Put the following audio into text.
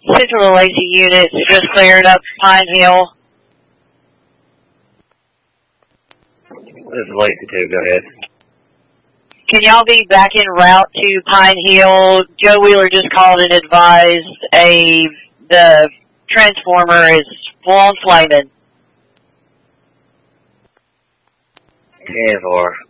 Central Lacey units just cleared up Pine Hill. This is Lacey 2, go ahead. Can y'all be back en route to Pine Hill? Joe Wheeler just called and advised the transformer is full on flaming. 10-4.